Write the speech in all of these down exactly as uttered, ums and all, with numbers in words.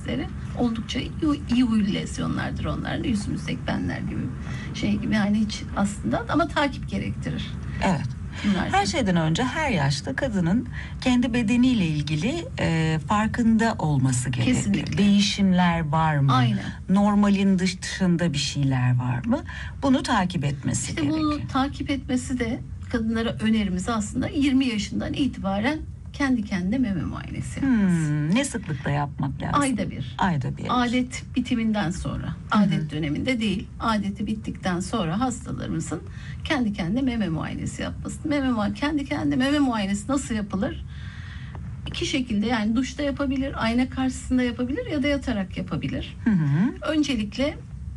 dedikleri oldukça iyi, iyi huylu lezyonlardır onlar. Yüzümüzdeki benler gibi şey gibi yani hiç aslında ama takip gerektirir. Evet. Bunlar her şeyden önce her yaşta kadının kendi bedeniyle ilgili e, farkında olması gerekli. Kesinlikle. Değişimler var mı? Aynen. Normalin dışında bir şeyler var mı? Bunu takip etmesi İşte gerekiyor. bunu takip etmesi de kadınlara önerimiz aslında yirmi yaşından itibaren kendi kendine meme muayenesi yapması. Hmm, ne sıklıkla yapmak lazım? Ayda bir. Ayda bir. Adet bitiminden sonra, adet döneminde değil, adeti bittikten sonra hastalarımızın kendi kendine meme muayenesi yapması. Meme muayenesi, kendi kendine meme muayenesi nasıl yapılır? İki şekilde yani duşta yapabilir, ayna karşısında yapabilir ya da yatarak yapabilir. Hı hı. Öncelikle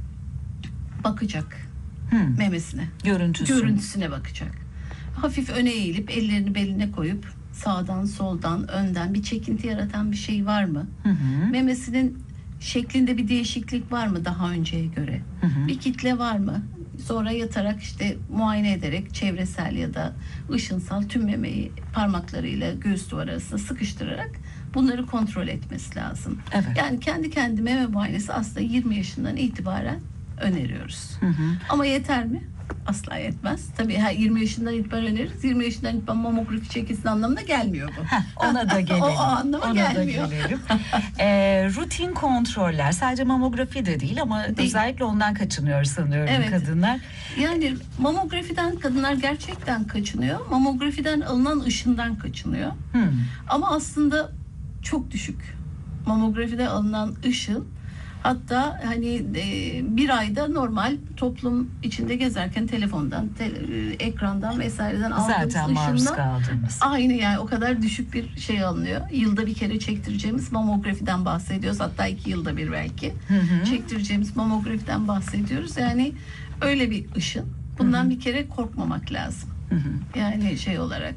bakacak Hı. memesine, Görüntüsü. görüntüsüne bakacak. Hafif öne eğilip ellerini beline koyup sağdan, soldan, önden bir çekinti yaratan bir şey var mı? Hı hı. Memesinin şeklinde bir değişiklik var mı daha önceye göre? Hı hı. Bir kitle var mı? Sonra yatarak işte muayene ederek çevresel ya da ışınsal tüm memeyi parmaklarıyla göğüs duvarı arasında sıkıştırarak bunları kontrol etmesi lazım. Evet. Yani kendi kendi meme muayenesi aslında yirmi yaşından itibaren öneriyoruz. Hı hı. Ama yeter mi? Asla yetmez. Tabii her yirmi yaşından itibaren öneririz. yirmi yaşından itibaren mamografi çekilsin anlamına gelmiyor bu. Heh, ona da gelelim. o, o anlama ona gelmiyor. da gelelim. Ee, rutin kontroller sadece mamografi de değil ama Değil. özellikle ondan kaçınıyor sanıyorum Evet. kadınlar. Yani mamografiden kadınlar gerçekten kaçınıyor. Mamografiden alınan ışından kaçınıyor. Hmm. Ama aslında çok düşük. Mamografide alınan ışın hatta hani e, bir ayda normal toplum içinde gezerken telefondan, te, e, ekrandan vesaireden aldığımız Zaten maruz ışınla kaldığımız. aynı yani o kadar düşük bir şey alınıyor. Yılda bir kere çektireceğimiz mamografiden bahsediyoruz. Hatta iki yılda bir belki Hı hı. çektireceğimiz mamografiden bahsediyoruz. Yani öyle bir ışın. Bundan Hı hı. bir kere korkmamak lazım. Hı hı. Yani şey olarak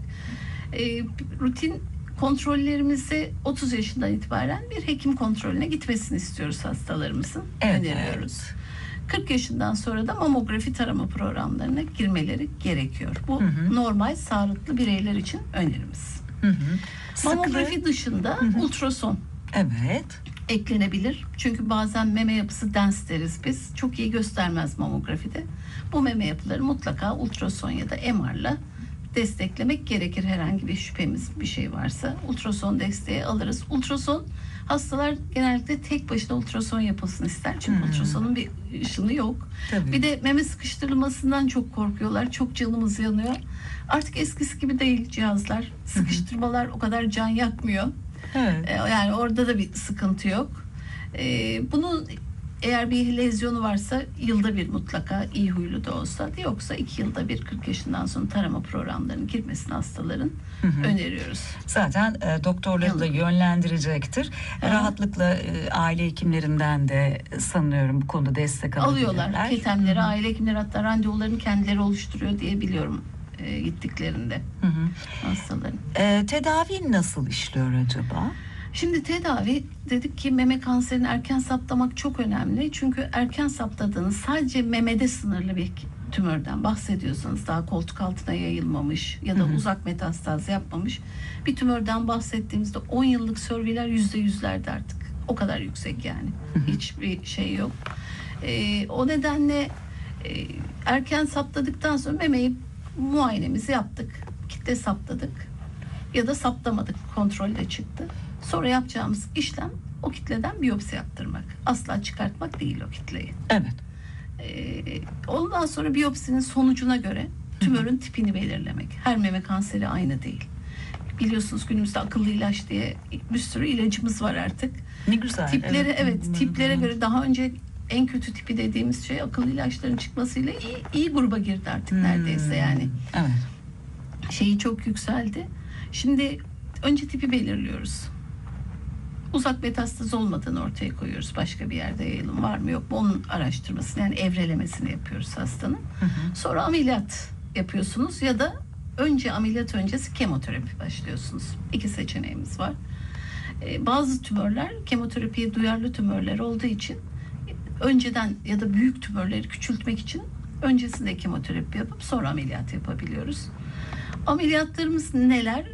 e, rutin kontrollerimizi otuz yaşından itibaren bir hekim kontrolüne gitmesini istiyoruz hastalarımızın. Evet. Öneriyoruz. kırk yaşından sonra da mamografi tarama programlarına girmeleri gerekiyor. Bu Hı hı. normal sağlıklı bireyler için önerimiz. Hı hı. Mamografi Sıklığı- dışında hı. ultrason Evet. eklenebilir. Çünkü bazen meme yapısı dens deriz biz. Çok iyi göstermez mamografide. Bu meme yapıları mutlaka ultrason ya da M R'la desteklemek gerekir. Herhangi bir şüphemiz bir şey varsa ultrason desteği alırız. Ultrason hastalar genellikle tek başına ultrason yapılsın ister. Çünkü Hmm. ultrasonun bir ışını yok. Tabii. Bir de meme sıkıştırılmasından çok korkuyorlar. Çok canımız yanıyor. Artık eskisi gibi değil cihazlar. Sıkıştırmalar o kadar can yakmıyor. Evet. E, Yani orada da bir sıkıntı yok. E, bunun eğer bir lezyonu varsa yılda bir mutlaka iyi huylu da olsa yoksa iki yılda bir kırk yaşından sonra tarama programlarının girmesini hastaların Hı hı. öneriyoruz. Zaten e, doktorları da yönlendirecektir. Hı. Rahatlıkla e, aile hekimlerinden de sanıyorum bu konuda destek Alıyorlar. alabilirler. Ketemleri, Hı hı. aile hekimleri hatta randevularını kendileri oluşturuyor diye biliyorum e, gittiklerinde Hı hı. hastaların. E, tedavi nasıl işliyor acaba? Şimdi tedavi dedik ki meme kanserini erken saptamak çok önemli. Çünkü erken saptadığınız sadece memede sınırlı bir tümörden bahsediyorsanız daha koltuk altına yayılmamış ya da Hı hı. uzak metastaz yapmamış bir tümörden bahsettiğimizde on yıllık sörviler yüzde yüzlerde artık. O kadar yüksek yani. Hı hı. Hiçbir şey yok. Ee, o nedenle e, erken saptadıktan sonra memeyi muayenemizi yaptık. Kitle saptadık ya da saptamadık. Kontrolde çıktı. Sonra yapacağımız işlem o kitleden biyopsi yaptırmak. Asla çıkartmak değil o kitleyi. Evet. Ee, ondan sonra biyopsinin sonucuna göre tümörün tipini belirlemek. Her meme kanseri aynı değil. Biliyorsunuz günümüzde akıllı ilaç diye bir sürü ilacımız var artık. Ne güzel. Tipleri evet, Hı hı. tiplere Hı hı. göre daha önce en kötü tipi dediğimiz şey akıllı ilaçların çıkmasıyla iyi, iyi gruba girdi artık Hmm. neredeyse yani. Evet. Şeyi çok yükseldi. Şimdi önce tipi belirliyoruz. Uzak metastaz olmadığını ortaya koyuyoruz. Başka bir yerde yayılım var mı yok mu onun araştırmasını yani evrelemesini yapıyoruz hastanın. Hı hı. Sonra ameliyat yapıyorsunuz ya da önce ameliyat öncesi kemoterapi başlıyorsunuz. İki seçeneğimiz var. Ee, bazı tümörler kemoterapiye duyarlı tümörler olduğu için önceden ya da büyük tümörleri küçültmek için öncesinde kemoterapi yapıp sonra ameliyat yapabiliyoruz. Ameliyatlarımız neler?